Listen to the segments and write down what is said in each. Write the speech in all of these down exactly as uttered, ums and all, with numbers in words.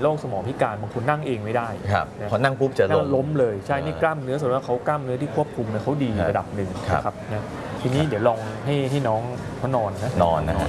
โรคสมองพิการบางคนนั่งเองไม่ได้ครับพอนั่งปุ๊บจะล้มล้มเลยใช่นี่กล้ามเนื้อส่วนว่าเขากล้ามเนื้อที่ควบคุมเนี่ยเขาดีระดับหนึ่งนะครับนะทีนี้เดี๋ยวลองให้ให้น้องเขานอนนะนอนนะฮะ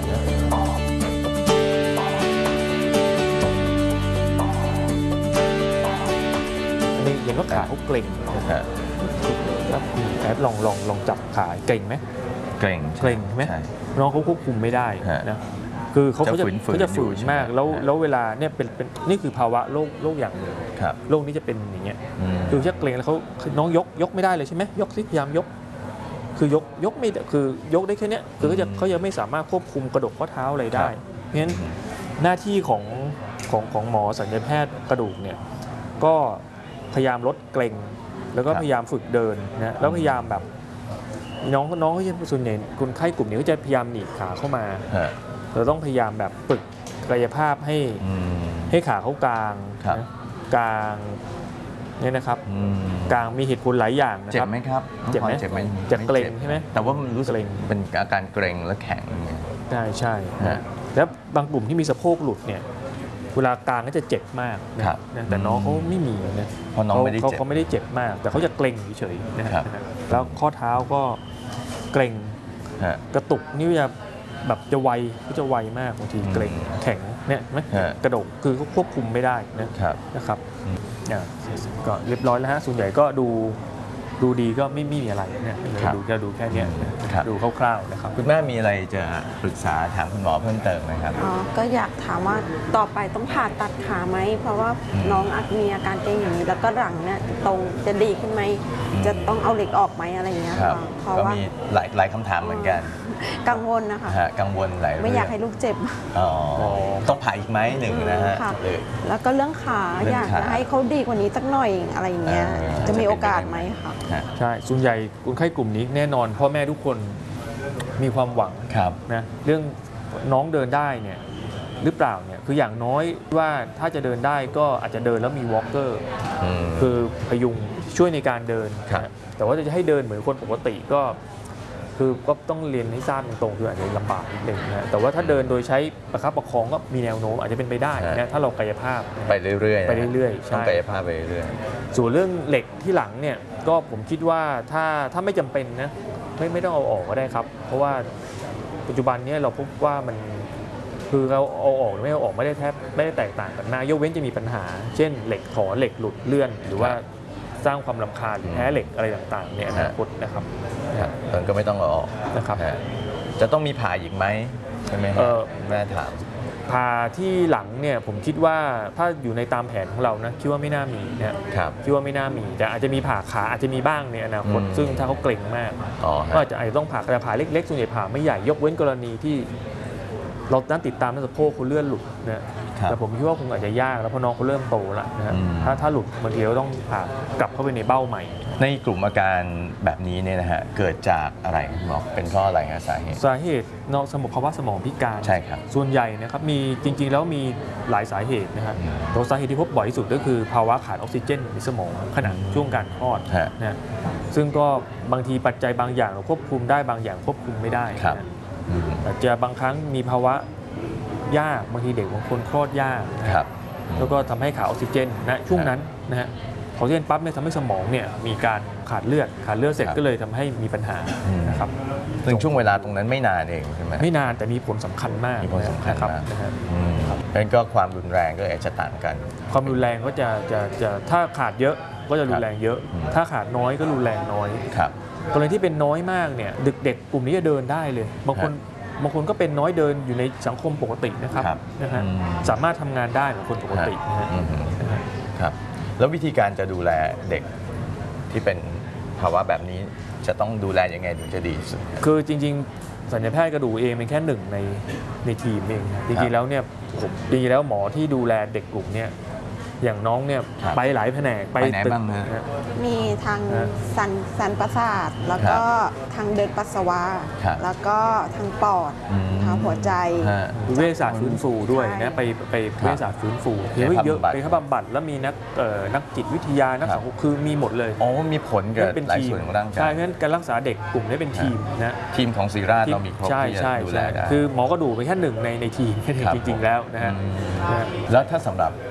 นี่เห็นว่าขาเขาเกร็งแล้วแอบลองลองลองจับขาเกร็งไหมเกร็งเกร็งใช่ไหมน้องเขาควบคุมไม่ได้นะคือเขาเขาจะเขาจะฝืนมากแล้วแล้วเวลาเนี่ยเป็นเป็นนี่คือภาวะโรคโรคอย่างหนึ่งโรคนี้จะเป็นอย่างเงี้ยคือถ้าเกร็งแล้วเขาน้องยกยกไม่ได้เลยใช่ไหมยกสิพยายามยกคือยกยกไม่คือยกได้แค่นี้คือเขาจะเขาจะไม่สามารถควบคุมกระดูกข้อเท้าอะไรได้เพราะฉะนั้นหน้าที่ของของของหมอศัลยแพทย์กระดูกเนี่ยก็พยายามลดเกร็งแล้วก็พยายามฝึกเดินนะแล้วพยายามแบบน้องน้องเขาจะส่วนใหญ่คนไข้กลุ่มนี้ก็จะพยายามหนีบขาเข้ามาเราต้องพยายามแบบฝึกกายภาพให้ให้ขาเขากลางนะกลางเนี่ยนะครับกลางมีเหตุผลหลายอย่างนะครับเจ็บไหมครับเจ็บไหมเจ็บไหมจะเกร็งใช่ไหมแต่ว่ามันรู้สึกเป็นอาการเกร็งและแข็งใช่ใช่แล้วบางกลุ่มที่มีสะโพกหลุดเนี่ยเวลากลางก็จะเจ็บมากนะแต่น้องเขาไม่มีนะเพราะน้องไม่ได้เจ็บเขาไม่ได้เจ็บมากแต่เขาจะเกร็งเฉยๆนะครับแล้วข้อเท้าก็เกร็งกระตุกนิ้วจะแบบจะไวก็จะไวมากบางทีเกร็งแข็งเนี่ยไหมกระดกคือเขาควบคุมไม่ได้นะครับนะครับก็เรียบร้อยแล้วฮะส่วนใหญ่ก็ดูดูดีก็ไม่มีอะไรเนี่ยดูจะดูแค่นี้ดูคร่าวๆนะครับคุณแม่มีอะไรจะปรึกษาถามคุณหมอเพิ่มเติมไหมครับอ๋อก็อยากถามว่าต่อไปต้องผ่าตัดขาไหมเพราะว่าน้องอาจมีอาการเกร็งอย่างนี้แล้วก็หลังเนี่ยตรงจะดีขึ้นไหมจะต้องเอาเหล็กออกไหมอะไรเงี้ยค่ะเพราะว่ามีหลายหลายคำถามเหมือนกันกังวลนะคะกังวลหลายเรื่องไม่อยากให้ลูกเจ็บอ๋อต้องผ่าอีกไหมหนึ่งนะฮะแล้วก็เรื่องขาอยากจะให้เขาดีกว่านี้สักหน่อยอะไรเงี้ยจะมีโอกาสไหมคะใช่ส่วนใหญ่คนไข้กลุ่มนี้แน่นอนพ่อแม่ทุกคนมีความหวังนะเรื่องน้องเดินได้เนี่ยหรือเปล่าเนี่ยคืออย่างน้อยว่าถ้าจะเดินได้ก็อาจจะเดินแล้วมีวอล์กเกอร์คือพยุงช่วยในการเดินแต่ว่าจะให้เดินเหมือนคนปกติก็คือก็ต้องเรียนให้ทราบตรงๆคืออาจจะลำบากนิดนึงนะแต่ว่าถ้าเดินโดยใช้ประคับประคองก็มีแนวโน้มอาจจะเป็นไปได้นะถ้าเรากายภาพไปเรื่อยๆไปเรื่อยๆต้องกายภาพไปเรื่อยๆส่วนเรื่องเหล็กที่หลังเนี่ยก็ผมคิดว่าถ้าถ้าไม่จำเป็นนะไม่ไม่ต้องเอาออกก็ได้ครับเพราะว่าปัจจุบันนี้เราพบว่ามันคือเราเอาออกไม่เอาออกไม่ได้แทบไม่ได้แตกต่างกันมากยกเว้นจะมีปัญหาเช่นเหล็กถอนเหล็กหลุดเลื่อนหรือว่าสร้างความรำคาญหรือแพ้เหล็กอะไรต่างๆเนี่ยอนาคตนะครับมันก็ไม่ต้องเอาออกนะครับจะต้องมีผ่าอีกไหมใช่ไหมแม่ถามผ่าที่หลังเนี่ยผมคิดว่าถ้าอยู่ในตามแผนของเรานะคิดว่าไม่น่ามีนะครับคิดว่าไม่น่ามีแต่อาจจะมีผ่าขาอาจจะมีบ้างในอนาคตซึ่งถ้าเขาเกร็งมากก็อาจจะอาจจะต้องผ่าแต่ผ่าเล็กๆส่วนใหญ่ผ่าไม่ใหญ่ยกเว้นกรณีที่เราตั้งติดตามสะโพกเขาเลื่อนหลุดนะแต่ผมคิดว่าคงอาจจะยากแล้วเพราะน้องเขาเริ่มโตแล้วนะฮะถ้าถ้าหลุดบางทีก็ต้องผ่ากลับเข้าไปในเบ้าใหม่ในกลุ่มอาการแบบนี้เนี่ยนะฮะเกิดจากอะไรหมอเป็นเพราะอะไรครับสาเหตุสาเหตุนอกสมองภาวะสมองพิการใช่ครับส่วนใหญ่นะครับมีจริงๆแล้วมีหลายสาเหตุนะฮะตัวสาเหตุที่พบบ่อยที่สุดก็คือภาวะขาดออกซิเจนในสมองขณะช่วงการคลอดนะซึ่งก็บางทีปัจจัยบางอย่างเราควบคุมได้บางอย่างควบคุมไม่ได้อาจจะบางครั้งมีภาวะยากบางทีเด็กบางคนคลอดยากแล้วก็ทำให้ขาดออกซิเจนนะช่วงนั้นนะฮะออกซิเจนปั๊บเนี่ยทำให้สมองเนี่ยมีการขาดเลือดขาดเลือดเสร็จก็เลยทำให้มีปัญหานะครับซึ่งช่วงเวลาตรงนั้นไม่นานเองใช่ไหมไม่นานแต่มีผลสำคัญมากมีผลสำคัญมากนั่นก็ความรุนแรงก็อาจจะต่างกันความรุนแรงก็จะจะจะถ้าขาดเยอะก็จะรุนแรงเยอะถ้าขาดน้อยก็รุนแรงน้อยกรณีที่เป็นน้อยมากเนี่ยเด็กๆกลุ่มนี้จะเดินได้เลยบางคนบางคนก็เป็นน้อยเดินอยู่ในสังคมปกตินะครับนะฮะสามารถทำงานได้เหมือนคนปกตินะครับแล้ววิธีการจะดูแลเด็กที่เป็นภาวะแบบนี้จะต้องดูแลยังไงถึงจะดีสุดคือจริงๆศัลยแพทย์กระดูกเองเป็นแค่หนึ่งในในทีมเองจริงๆแล้วเนี่ยผมจริงๆแล้วหมอที่ดูแลเด็กกลุ่มนี้อย่างน้องเนี่ยไปหลายแผนกไปไหนบ้างฮะมีทางสันสันประสาทแล้วก็ทางเดินปัสสาวะแล้วก็ทางปอดทางหัวใจเวชศาสตร์ฟื้นฟูด้วยนะไปไปเวชศาสตร์ฟื้นฟูเยอะเยอะไปเขาบำบัดแล้วมีนักนักจิตวิทยานักสังคมคือมีหมดเลยอ๋อมีผลกับหลายส่วนของร่างกายใช่เพราะฉะนั้นการรักษาเด็กกลุ่มนี้เป็นทีมนะทีมของศิริราชเรามีครบที่จะดูแลได้คือหมอกระดูกเป็นแค่หนึ่งในในทีมจริงๆแล้วนะฮะแล้วถ้าสำหรับ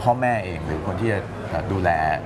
พ่อแม่เองหรือคนที่จะดูแล